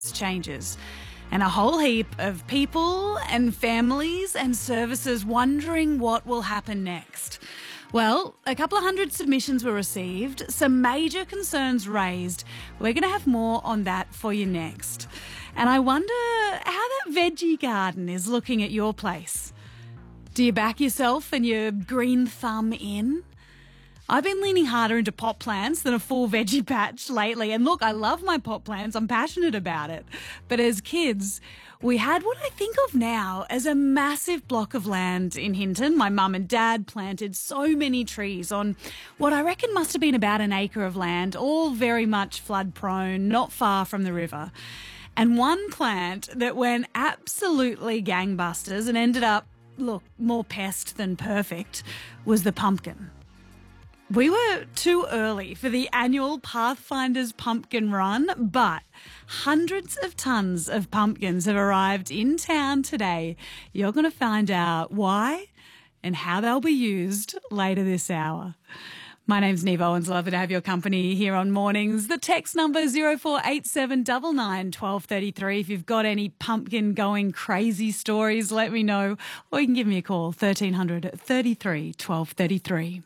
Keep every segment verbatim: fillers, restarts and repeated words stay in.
changes, and a whole heap of people and families and services wondering what will happen next. Well, a couple of hundred submissions were received, some major concerns raised. We're going to have more on that for you next. And I wonder how that veggie garden is looking at your place. Do you back yourself and your green thumb in? I've been leaning harder into pot plants than a full veggie patch lately. And look, I love my pot plants. I'm passionate about it. But as kids, we had what I think of now as a massive block of land in Hinton. My mum and dad planted so many trees on what I reckon must have been about an acre of land, all very much flood prone, not far from the river. And one plant that went absolutely gangbusters and ended up, look, more pest than perfect was the pumpkin. We were too early for the annual Pathfinders Pumpkin Run, but hundreds of tons of pumpkins have arrived in town today. You're going to find out why and how they'll be used later this hour. My name's Neve Owens. Lovely to have your company here on Mornings. The text number zero four eight seven nine nine one two three three. If you've got any pumpkin going crazy stories, let me know. Or you can give me a call, thirteen hundred thirty-three twelve thirty-three.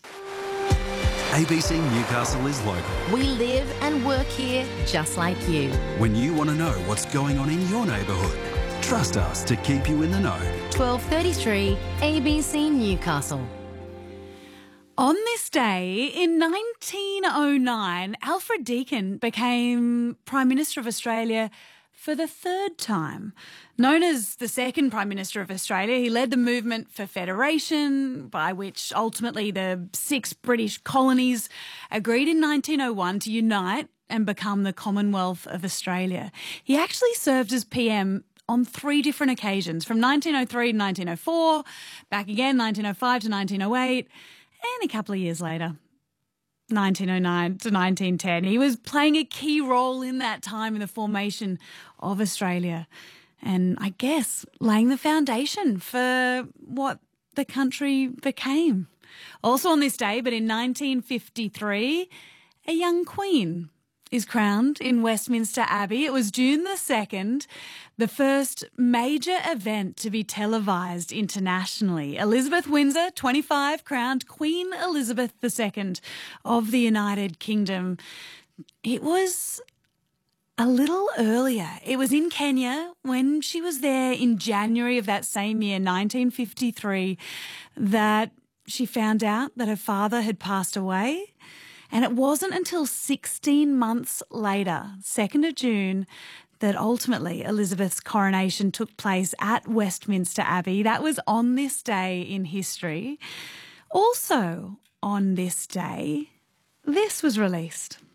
A B C Newcastle is local. We live and work here just like you. When you want to know what's going on in your neighbourhood, trust us to keep you in the know. twelve thirty-three A B C Newcastle. On this day in nineteen oh nine, Alfred Deakin became Prime Minister of Australia for the third time. Known as the second Prime Minister of Australia, he led the movement for federation, by which ultimately the six British colonies agreed in nineteen oh one to unite and become the Commonwealth of Australia. He actually served as P M on three different occasions, from nineteen oh three to nineteen oh four, back again nineteen oh five to nineteen oh eight, and a couple of years later, nineteen oh nine to nineteen ten. He was playing a key role in that time in the formation of Australia and, I guess, laying the foundation for what the country became. Also on this day, but in nineteen fifty-three, a young queen is crowned in Westminster Abbey. It was June the second, the first major event to be televised internationally. Elizabeth Windsor, twenty-five, crowned Queen Elizabeth the Second of the United Kingdom. It was a little earlier. It was in Kenya when she was there in January of that same year, nineteen fifty-three, that she found out that her father had passed away. And it wasn't until sixteen months later, second of June, that ultimately Elizabeth's coronation took place at Westminster Abbey. That was on this day in history. Also on this day, this was released.